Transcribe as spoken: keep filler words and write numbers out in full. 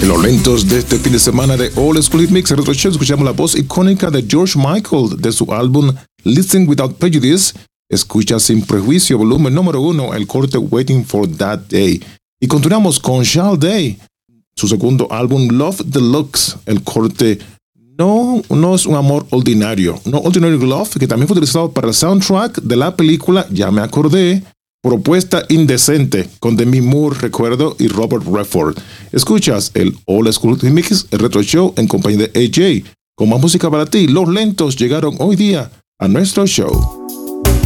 En los lentos de este fin de semana de Old School Hit Mix Retro Show escuchamos la voz icónica de George Michael de su álbum Listen Without Prejudice. Escucha Sin Prejuicio, volumen número uno, el corte Waiting for That Day. Y continuamos con Charles Day, su segundo álbum Love Deluxe, el corte No, no es un amor ordinario, No Ordinary Love, que también fue utilizado para el soundtrack de la película Ya me acordé, Propuesta Indecente, con Demi Moore, recuerdo, y Robert Redford. Escuchas el Old School Mix, el Retro Show, en compañía de A J. Con más música para ti, los lentos llegaron hoy día a nuestro show.